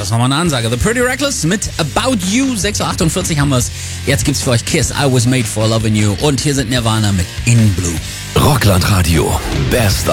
das ist nochmal eine Ansage. The Pretty Reckless mit About You. 6.48 Uhr haben wir es. Jetzt gibt's für euch Kiss, I Was Made for Loving You. Und hier sind Nirvana mit In Blue. Rockland Radio. Best